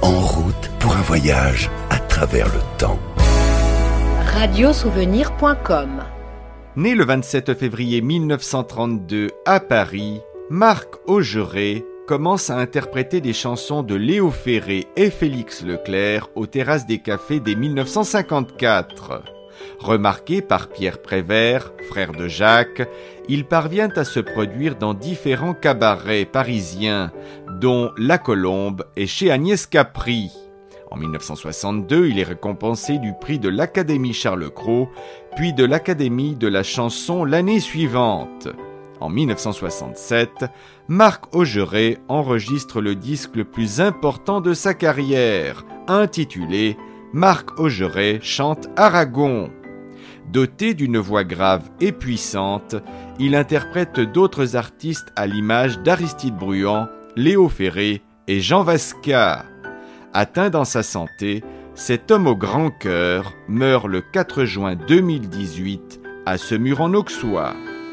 En route pour un voyage à travers le temps. Radiosouvenir.com. Né le 27 février 1932 à Paris, Marc Augeret commence à interpréter des chansons de Léo Ferré et Félix Leclerc aux terrasses des cafés dès 1954. Remarqué par Pierre Prévert, frère de Jacques, il parvient à se produire dans différents cabarets parisiens, dont La Colombe et chez Agnès Capri. En 1962, il est récompensé du prix de l'Académie Charles Cros, puis de l'Académie de la chanson l'année suivante. En 1967, Marc Augeret enregistre le disque le plus important de sa carrière, intitulé « Marc Augeret chante Aragon ». Doté d'une voix grave et puissante, il interprète d'autres artistes à l'image d'Aristide Bruand, Léo Ferré et Jean Vasca. Atteint dans sa santé, cet homme au grand cœur meurt le 4 juin 2018 à Semur-en-Auxois.